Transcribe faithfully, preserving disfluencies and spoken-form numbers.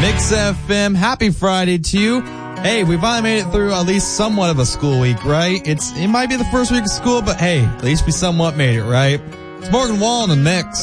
Mix F M, happy Friday to you. Hey, we finally made it through at least somewhat of a school week, right? It's It might be the first week of school, but hey, at least we somewhat made it, right? It's Morgan Wall in the mix.